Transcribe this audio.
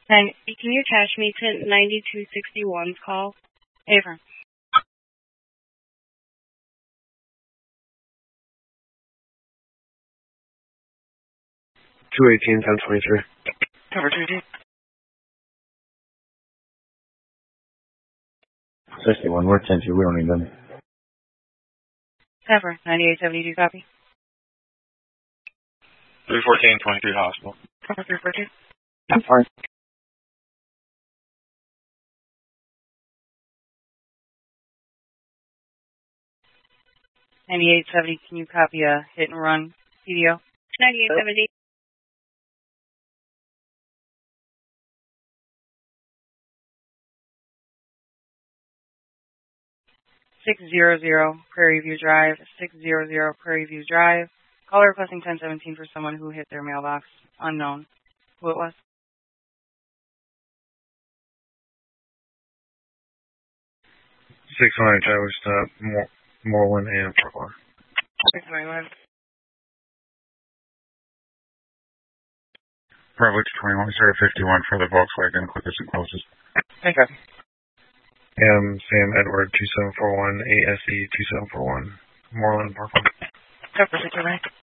And can you attach me to 9261's call? Affirm. 218, 1023. Cover 2D. 61, we're 10-2, we don't need them. Cover 9872, copy. 314, 23 hospital. Cover 342. That's fine. $98.70, can you copy a hit and run PDO? $98.70. $600 Prairie View Drive, 600 Prairie View Drive. Caller requesting 1017 for someone who hit their mailbox. Unknown. Who it was? 609 Towers to Moreland and Brooklyn. 621. Bravo 21, 051 for the Volkswagen, quickest and closest. Okay. Sam Edward 2741, ASE 2741, Moreland, Brooklyn. Cover 609.